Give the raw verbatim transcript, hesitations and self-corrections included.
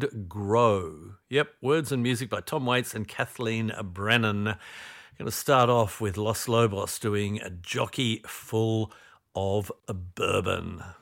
Would Grow. Yep, words and music by Tom Waits and Kathleen Brennan. Going to start off with Los Lobos doing A Jockey Full of Bourbon.